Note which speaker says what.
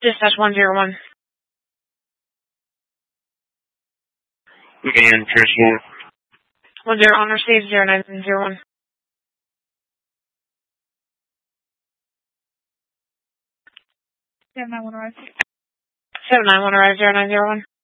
Speaker 1: Dispatch 101.
Speaker 2: Again, transport.
Speaker 1: 10 on received 0901.
Speaker 3: 791 arrived.
Speaker 1: 791 arrived 0901.